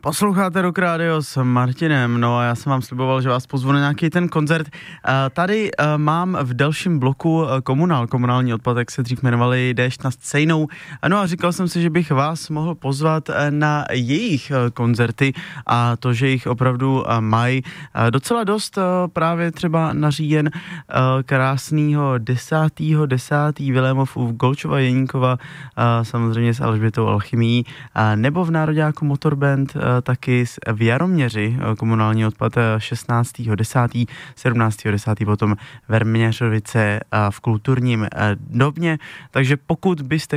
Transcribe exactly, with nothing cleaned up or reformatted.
Posloucháte Rock Radio s Martinem, no a já jsem vám sliboval, že vás pozvu na nějaký ten koncert. Tady mám v dalším bloku Komunál, komunální odpad, jak se dřív jmenovali, Déšť nad Sejnou. No a říkal jsem si, že bych vás mohl pozvat na jejich koncerty a to, že jich opravdu mají docela dost, právě třeba na říjen krásnýho desátého desátého Vilémov u Golčova Jeníkova, samozřejmě s Alžbětou Alchymí, nebo v Nároďáku Motorband, taky v Jaroměři, komunální odpad šestnáctého desátého sedmnáctého desátého potom Verměřovice v kulturním domě, takže pokud byste